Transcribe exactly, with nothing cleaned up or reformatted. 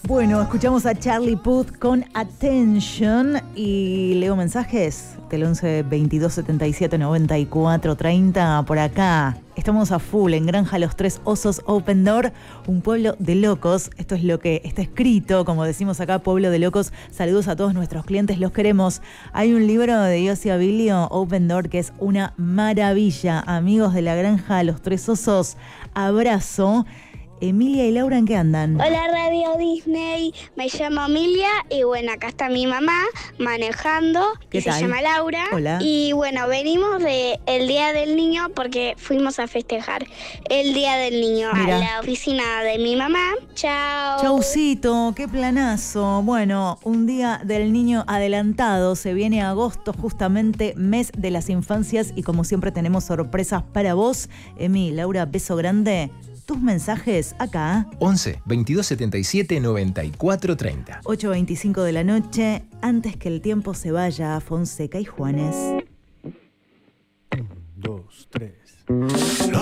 Bueno, escuchamos a Charlie Puth con Attention y leo mensajes del once veintidós setenta y siete noventa y cuatro treinta por acá. Estamos a full en Granja Los Tres Osos Open Door, un pueblo de locos. Esto es lo que está escrito, como decimos acá, pueblo de locos. Saludos a todos nuestros clientes, los queremos. Hay un libro de Yossi Abilio, Open Door, que es una maravilla. Amigos de la Granja Los Tres Osos, abrazo. Emilia y Laura, ¿en qué andan? Hola Radio Disney, me llamo Emilia y bueno, acá está mi mamá manejando, ¿Qué y tal? se llama Laura. Hola. Y bueno, venimos de el Día del Niño porque fuimos a festejar el Día del Niño Mira. a la oficina de mi mamá. Chao. Chaucito, qué planazo. Bueno, un Día del Niño adelantado. Se viene agosto, justamente mes de las infancias, y como siempre tenemos sorpresas para vos. Emi, Laura, beso grande. Tus mensajes acá. once veintidós setenta y siete noventa y cuatro treinta. ocho veinticinco de la noche, antes que el tiempo se vaya, Fonseca y Juanes. Un, dos, tres.